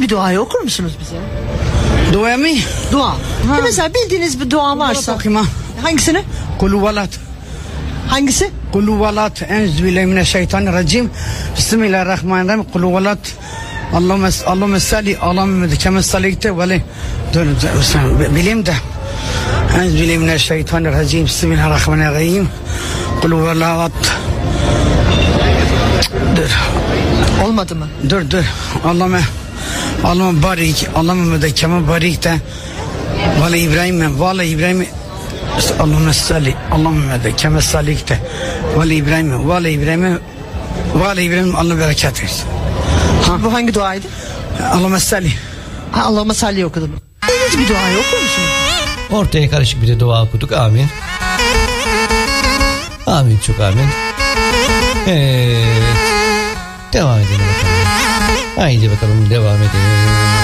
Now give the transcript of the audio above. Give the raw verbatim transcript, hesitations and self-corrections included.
bir duayı okur musunuz bize? Dua mı? Dua. Ha. Mesela bildiğiniz bir dua varsa. Okuyma. Hangisini? Kulu valat. Hangisi? Kulu valat. Enzübillahimineşşeytanirracim. Bismillahirrahmanirrahim. Kulu valat. Allahümme Allahümme salli Allahümme de keme sallikte veli. Dur, dur bileyim de. Enzübillahimineşşeytanirracim. Bismillahirrahmanirrahim. Kulu valat. Dur. Olmadı mı? Dur dur. Allahümme Allahümme barik. Allahümme de keme barik de. Veli İbrahim'e. Veli İbrahim'e. Allahümme salli Allahümme de keme sallikte. Veli İbrahim'e. Veli İbrahim'e. Veli İbrahim'e Allah bereket versin. Ha. Bu hangi duaydı? Allahümme salli. Ha, Allahümme salli okudum. Bildiğiniz bir duayı okur musunuz? Ortaya karışık bir de dua okuduk. Amin. Amin, çok amin. Evet. Devam edelim bakalım. Haydi bakalım devam edelim.